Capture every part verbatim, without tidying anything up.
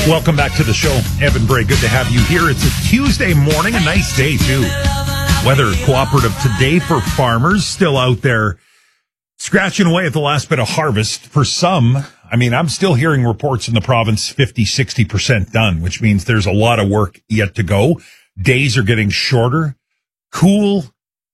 Welcome back to the show. Evan Bray, good to have you here. It's a Tuesday morning, a nice day too. Weather cooperative today for farmers, still out there scratching away at the last bit of harvest. For some, I mean, I'm still hearing reports in the province fifty, sixty percent done, which means there's a lot of work yet to go. Days are getting shorter. Cool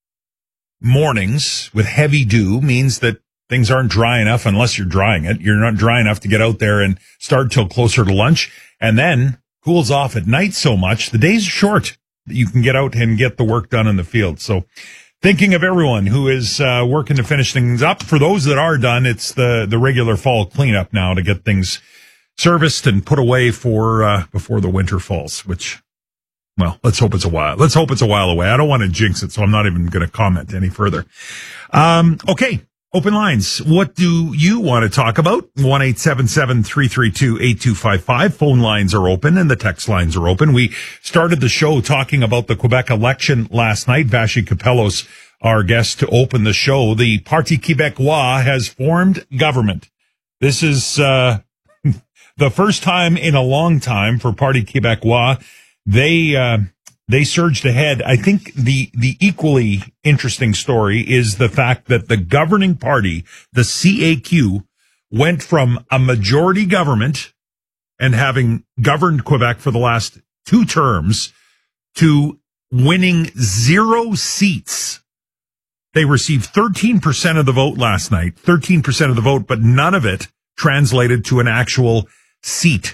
mornings with heavy dew means that things aren't dry enough unless you're drying it. You're not dry enough to get out there and start till closer to lunch. And then cools off at night so much, the days are short that you can get out and get the work done in the field. So thinking of everyone who is uh, working to finish things up. For those that are done, it's the, the regular fall cleanup now to get things serviced and put away for uh, before the winter falls, which, well, let's hope it's a while. Let's hope it's a while away. I don't want to jinx it, so I'm not even going to comment any further. Um, okay. Open lines. What do you want to talk about? one eight seven seven, three three two, eight two five five. Phone lines are open and the text lines are open. We started the show talking about the Quebec election last night. Vassy Kapelos, our guest to open the show. The Parti Québécois has formed government. This is uh the first time in a long time for Parti Québécois. They uh They surged ahead. I think the, the equally interesting story is the fact that the governing party, the C A Q, went from a majority government and having governed Quebec for the last two terms to winning zero seats. They received thirteen percent of the vote last night, thirteen percent of the vote, but none of it translated to an actual seat.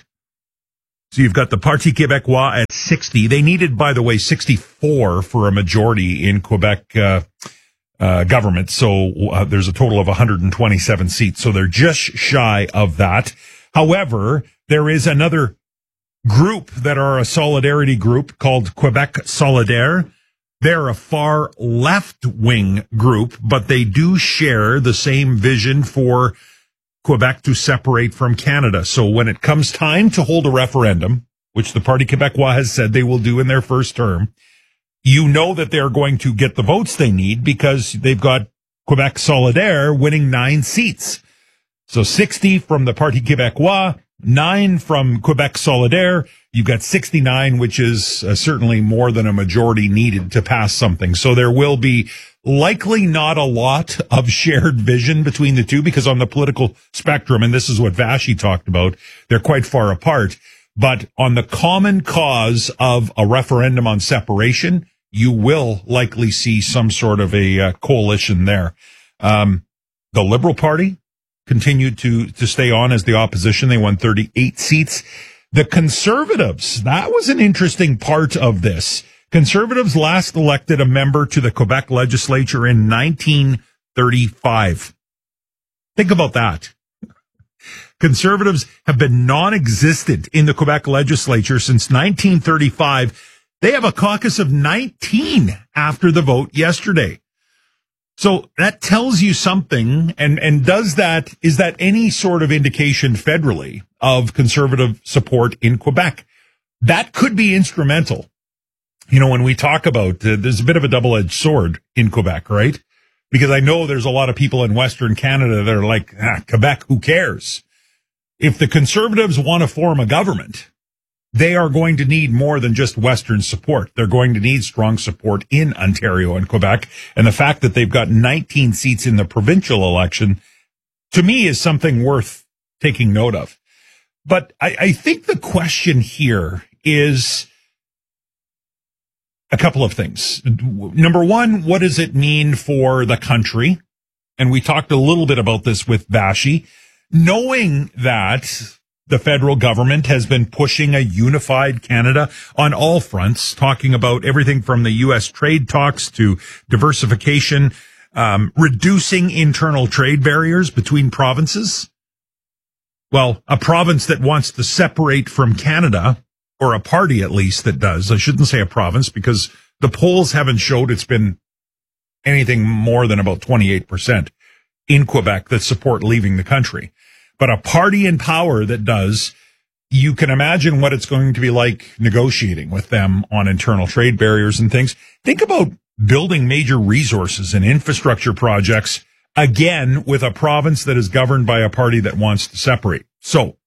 So you've got the Parti Québécois at sixty. They needed, by the way, sixty-four for a majority in Quebec uh, uh, government. So uh, there's a total of one hundred twenty-seven seats. So they're just shy of that. However, there is another group that are a solidarity group called Quebec Solidaire. They're a far left-wing group, but they do share the same vision for Quebec to separate from Canada. So when it comes time to hold a referendum, which the Parti Québécois has said they will do in their first term, you know that they're going to get the votes they need because they've got Quebec Solidaire winning nine seats. So sixty from the Parti Québécois, nine from Quebec Solidaire. You've got sixty-nine, which is uh, certainly more than a majority needed to pass something. So there will be likely not a lot of shared vision between the two because on the political spectrum, and this is what Vassy talked about, they're quite far apart. But on the common cause of a referendum on separation, you will likely see some sort of a uh, coalition there. Um, the Liberal Party continued to, to stay on as the opposition. They won thirty-eight seats. The Conservatives, that was an interesting part of this. Conservatives last elected a member to the Quebec legislature in nineteen thirty-five. Think about that. Conservatives have been non-existent in the Quebec legislature since nineteen thirty-five. They have a caucus of nineteen after the vote yesterday. So that tells you something. And, and does that, is that any sort of indication federally of conservative support in Quebec? That could be instrumental. You know, when we talk about, uh, there's a bit of a double-edged sword in Quebec, right? Because I know there's a lot of people in Western Canada that are like, ah, Quebec, who cares? If the Conservatives want to form a government, they are going to need more than just Western support. They're going to need strong support in Ontario and Quebec. And the fact that they've got nineteen seats in the provincial election, to me, is something worth taking note of. But I, I think the question here is a couple of things. Number one, what does it mean for the country? And we talked a little bit about this with Vassy. Knowing that the federal government has been pushing a unified Canada on all fronts, talking about everything from the U S trade talks to diversification, um, reducing internal trade barriers between provinces. Well, a province that wants to separate from Canada, or a party at least that does, I shouldn't say a province because the polls haven't showed it's been anything more than about twenty-eight percent in Quebec that support leaving the country. But a party in power that does, you can imagine what it's going to be like negotiating with them on internal trade barriers and things. Think about building major resources and infrastructure projects, again, with a province that is governed by a party that wants to separate. So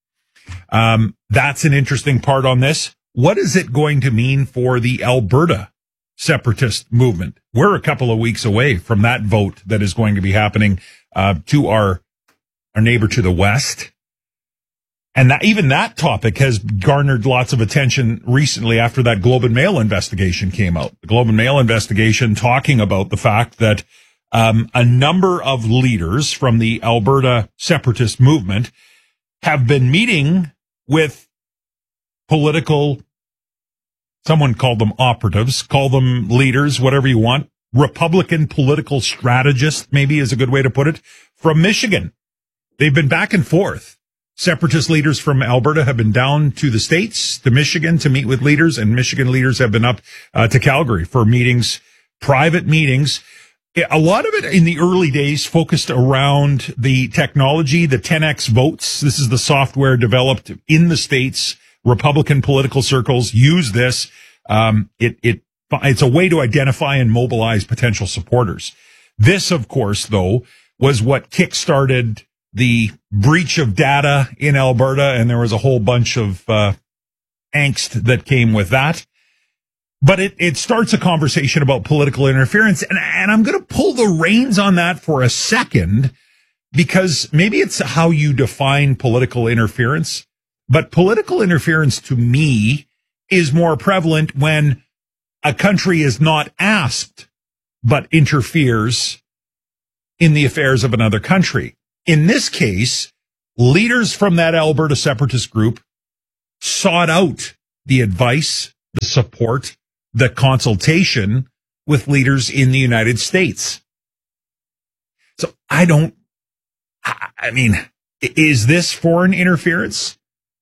Um, that's an interesting part on this. What is it going to mean for the Alberta separatist movement? We're a couple of weeks away from that vote that is going to be happening uh, to our our neighbor to the west. And that, even that topic has garnered lots of attention recently after that Globe and Mail investigation came out. The Globe and Mail investigation talking about the fact that um, a number of leaders from the Alberta separatist movement have been meeting with political, someone called them operatives, call them leaders, whatever you want, Republican political strategists, maybe is a good way to put it, from Michigan. They've been back and forth. Separatist leaders from Alberta have been down to the States, to Michigan, to meet with leaders, and Michigan leaders have been up uh, to Calgary for meetings, private meetings. A lot of it in the early days focused around the technology, the ten X votes. This is the software developed in the States. Republican political circles use this. Um, it, it, it's a way to identify and mobilize potential supporters. This, of course, though, was what kickstarted the breach of data in Alberta, and there was a whole bunch of uh, angst that came with that. But it, it starts a conversation about political interference, and, and I'm going to pull the reins on that for a second, because maybe it's how you define political interference, but political interference to me is more prevalent when a country is not asked, but interferes in the affairs of another country. In this case, leaders from that Alberta separatist group sought out the advice, the support, the consultation with leaders in the United States. So I don't, I, I mean, is this foreign interference?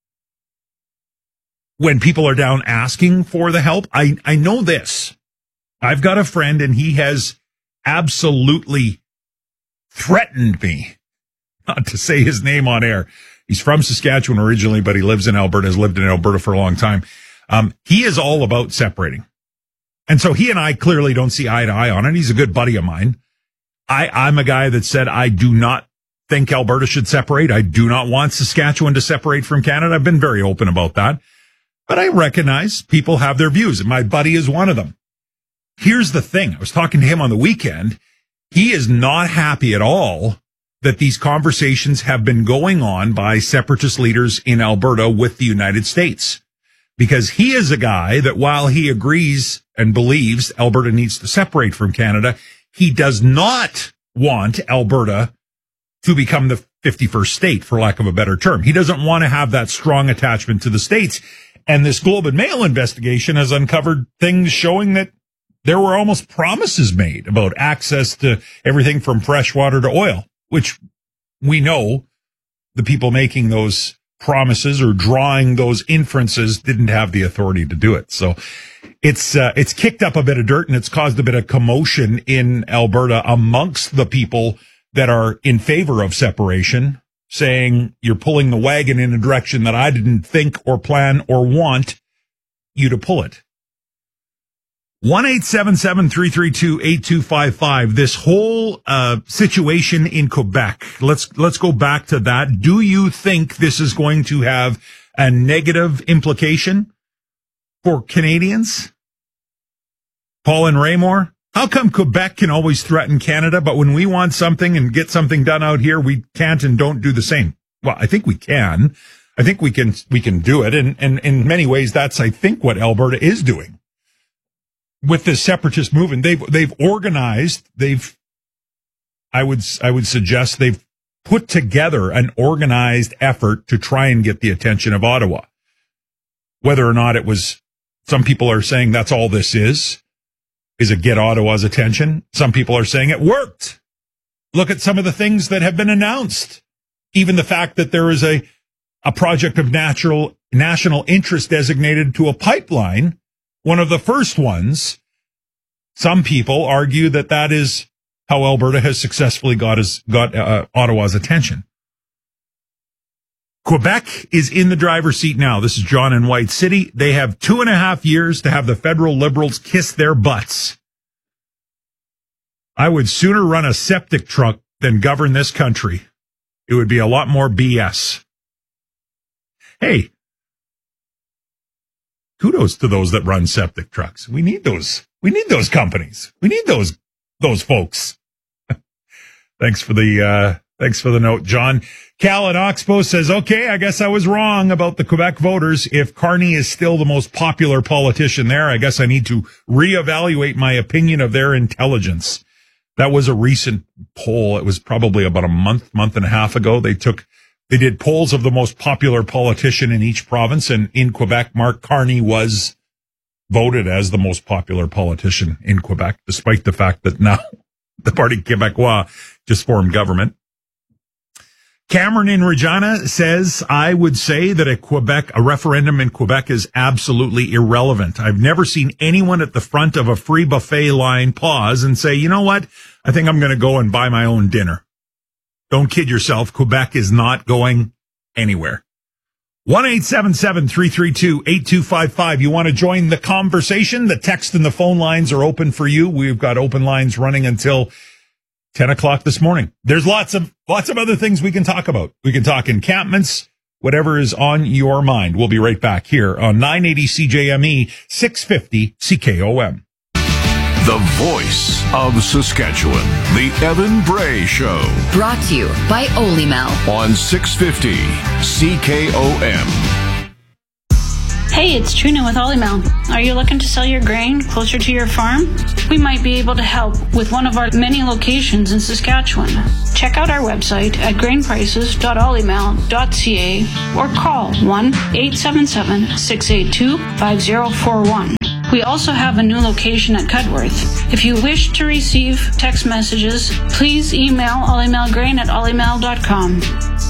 When people are down asking for the help? I, I know this. I've got a friend and he has absolutely threatened me not to say his name on air. He's from Saskatchewan originally, but he lives in Alberta, has lived in Alberta for a long time. Um, he is all about separating. And so he and I clearly don't see eye to eye on it. He's a good buddy of mine. I, I'm a guy that said I do not think Alberta should separate. I do not want Saskatchewan to separate from Canada. I've been very open about that. But I recognize people have their views, and my buddy is one of them. Here's the thing. I was talking to him on the weekend. He is not happy at all that these conversations have been going on by separatist leaders in Alberta with the United States, because he is a guy that while he agrees and believes Alberta needs to separate from Canada, he does not want Alberta to become the fifty-first state, for lack of a better term. He doesn't want to have that strong attachment to the states. And this Globe and Mail investigation has uncovered things showing that there were almost promises made about access to everything from fresh water to oil, which we know the people making those promises or drawing those inferences didn't have the authority to do it. So it's uh, it's kicked up a bit of dirt, and it's caused a bit of commotion in Alberta amongst the people that are in favor of separation, saying you're pulling the wagon in a direction that I didn't think or plan or want you to pull it. one eight seven seven, three three two, eight two five five. This whole uh situation in Quebec. Let's let's go back to that. Do you think this is going to have a negative implication for Canadians? Paul and Raymore, how come Quebec can always threaten Canada, but when we want something and get something done out here, we can't and don't do the same? Well, I think we can. I think we can we can do it, and and in many ways, that's I think what Alberta is doing with this separatist movement. They've, they've organized, they've, I would, I would suggest they've put together an organized effort to try and get the attention of Ottawa. Whether or not it was, some people are saying that's all this is, is it get Ottawa's attention. Some people are saying it worked. Look at some of the things that have been announced. Even the fact that there is a, a project of natural, national interest designated to a pipeline. One of the first ones. Some people argue that that is how Alberta has successfully got his, got uh, Ottawa's attention. Quebec is in the driver's seat now. This is John in White City. They have two and a half years to have the federal Liberals kiss their butts. I would sooner run a septic truck than govern this country. It would be a lot more B S. hey, kudos to those that run septic trucks. We need those. We need those companies. We need those, those folks. Thanks for the, uh, thanks for the note, John. Cal in Oxbow says, okay, I guess I was wrong about the Quebec voters. If Carney is still the most popular politician there, I guess I need to reevaluate my opinion of their intelligence. That was a recent poll. It was probably about a month, month and a half ago. They took, they did polls of the most popular politician in each province. And in Quebec, Mark Carney was voted as the most popular politician in Quebec, despite the fact that now the Parti Québécois just formed government. Cameron in Regina says, I would say that a Quebec, a referendum in Quebec is absolutely irrelevant. I've never seen anyone at the front of a free buffet line pause and say, you know what? I think I'm going to go and buy my own dinner. Don't kid yourself. Quebec is not going anywhere. one eight seven seven, three three two, eight two five five. You want to join the conversation? The text and the phone lines are open for you. We've got open lines running until ten o'clock this morning. There's lots of, lots of other things we can talk about. We can talk encampments, whatever is on your mind. We'll be right back here on nine eighty C J M E, six fifty C K O M. The voice of Saskatchewan, the Evan Bray Show. Brought to you by Olymel on six fifty C K O M. Hey, it's Trina with Olymel. Are you looking to sell your grain closer to your farm? We might be able to help with one of our many locations in Saskatchewan. Check out our website at grain prices dot olymel dot c a or call one eight seven seven, six eight two, five zero four one. We also have a new location at Cudworth. If you wish to receive text messages, please email olymelgrain at olymel dot com.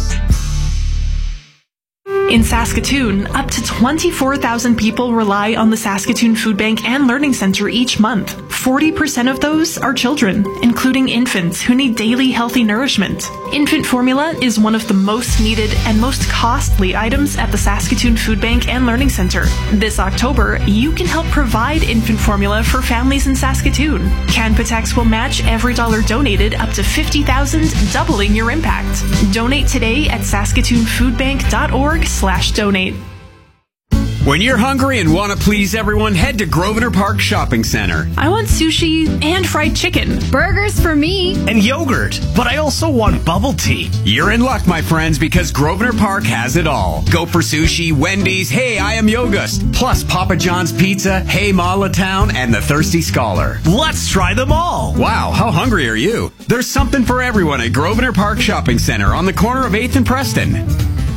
In Saskatoon, up to twenty-four thousand people rely on the Saskatoon Food Bank and Learning Centre each month. forty percent of those are children, including infants who need daily healthy nourishment. Infant formula is one of the most needed and most costly items at the Saskatoon Food Bank and Learning Centre. This October, you can help provide infant formula for families in Saskatoon. Canpotex will match every dollar donated up to fifty thousand dollars, doubling your impact. Donate today at saskatoon food bank dot org slash donate. When you're hungry and want to please everyone, head to Grosvenor Park Shopping Centre. I want sushi and fried chicken. Burgers for me. And yogurt. But I also want bubble tea. You're in luck, my friends, because Grosvenor Park has it all. Go for sushi, Wendy's, Hey, I Am Yogust, plus Papa John's Pizza, Hey Town, and the Thirsty Scholar. Let's try them all. Wow, how hungry are you? There's something for everyone at Grosvenor Park Shopping Centre on the corner of eighth and Preston.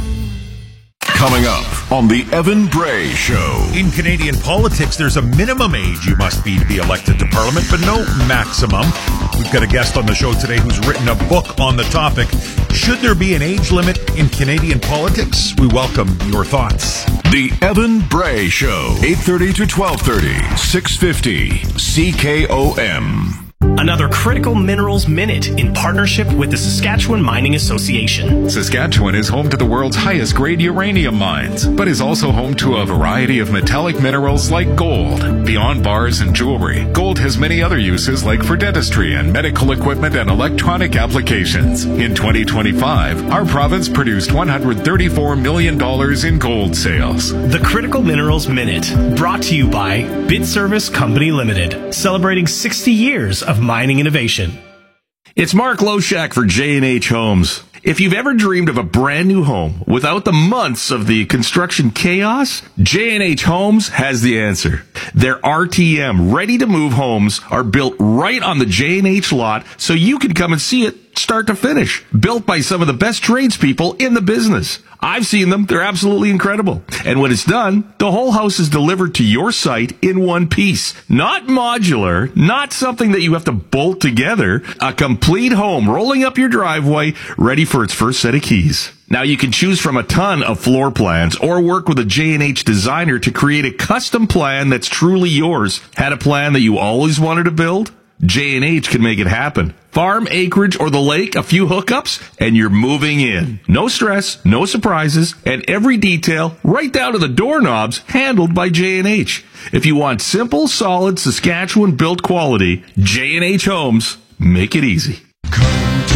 Coming up on the Evan Bray Show. In Canadian politics, there's a minimum age you must be to be elected to Parliament, but no maximum. We've got a guest on the show today who's written a book on the topic. Should there be an age limit in Canadian politics? We welcome your thoughts. The Evan Bray Show, eight thirty to twelve thirty, six fifty C K O M. Another Critical Minerals Minute in partnership with the Saskatchewan Mining Association. Saskatchewan is home to the world's highest grade uranium mines, but is also home to a variety of metallic minerals like gold. Beyond bars and jewelry, gold has many other uses like for dentistry and medical equipment and electronic applications. In twenty twenty-five, our province produced one hundred thirty-four million dollars in gold sales. The Critical Minerals Minute, brought to you by BitService Company Limited, celebrating sixty years of mining innovation. It's Mark Loshak for J and H Homes. If you've ever dreamed of a brand new home without the months of the construction chaos, J and H Homes has the answer. Their R T M ready-to-move homes are built right on the J and H lot so you can come and see it start to finish. Built by some of the best tradespeople in the business. I've seen them. They're absolutely incredible. And when it's done, the whole house is delivered to your site in one piece. Not modular, not something that you have to bolt together. A complete home rolling up your driveway, ready for its first set of keys. Now you can choose from a ton of floor plans or work with a J and H designer to create a custom plan that's truly yours. Had a plan that you always wanted to build? J and H can make it happen. Farm, acreage, or the lake, a few hookups, and you're moving in. No stress, no surprises, and every detail, right down to the doorknobs, handled by J and H. If you want simple, solid, Saskatchewan-built quality, J and H Homes, make it easy. Come to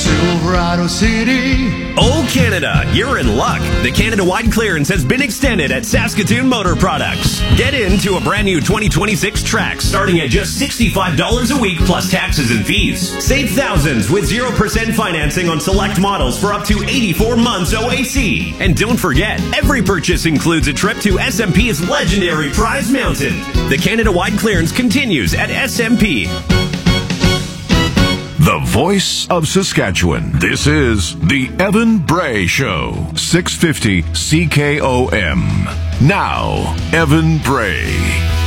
Silverado City. Oh, Canada, you're in luck. The Canada-wide clearance has been extended at Saskatoon Motor Products. Get into a brand new twenty twenty-six Trax starting at just sixty-five dollars a week plus taxes and fees. Save thousands with zero percent financing on select models for up to eighty-four months O A C. And don't forget, every purchase includes a trip to S M P's legendary Prize Mountain. The Canada-wide clearance continues at S M P. The voice of Saskatchewan. This is the Evan Bray Show. six fifty C K O M. Now, Evan Bray.